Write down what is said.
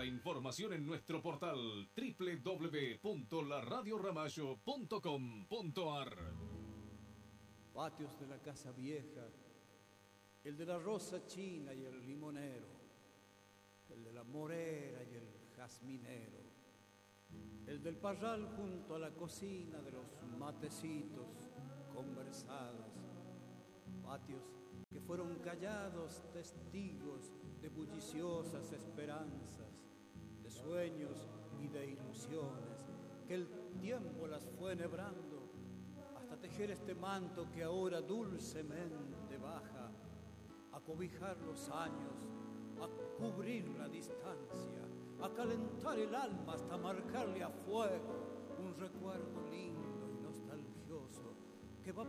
la información en nuestro portal www.laradioramallo.com.ar. Patios de la casa vieja, el de la rosa china y el limonero, el de la morera y el jazminero, el del parral junto a la cocina de los matecitos conversados, patios que fueron callados testigos de bulliciosas esperanzas, de sueños y de ilusiones, que el tiempo las fue enhebrando hasta tejer este manto que ahora dulcemente baja, a cobijar los años, a cubrir la distancia, a calentar el alma hasta marcarle a fuego un recuerdo lindo